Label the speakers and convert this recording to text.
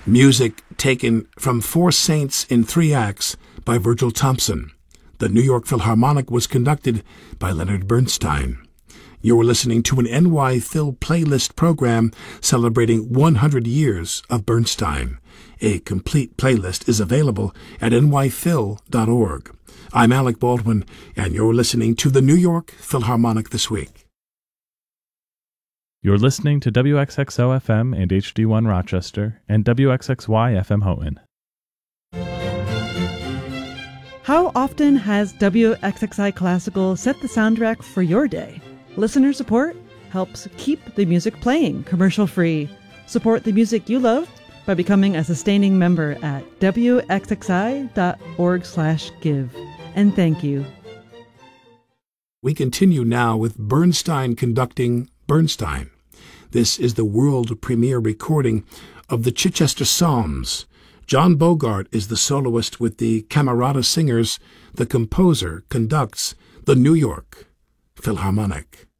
Speaker 1: Music taken from Four Saints in Three Acts by Virgil Thompson. The New York Philharmonic was conducted by Leonard Bernstein. You were listening to an NY Phil playlist program celebrating 100 years of Bernstein. A complete playlist is available at nyphil.org. I'm Alec Baldwin, and you're listening to the New York Philharmonic This Week.
Speaker 2: You're listening to WXXO-FM and HD1 Rochester and WXXY-FM Houghton.
Speaker 3: How often has WXXI Classical set the soundtrack for your day? Listener support helps keep the music playing commercial-free. Support the music you love by becoming a sustaining member at wxxi.org/give. And thank you.
Speaker 1: We continue now with Bernstein conducting Bernstein. This is the world premiere recording of the Chichester Psalms. John Bogart is the soloist with the Camerata Singers. The composer conducts the New York Philharmonic.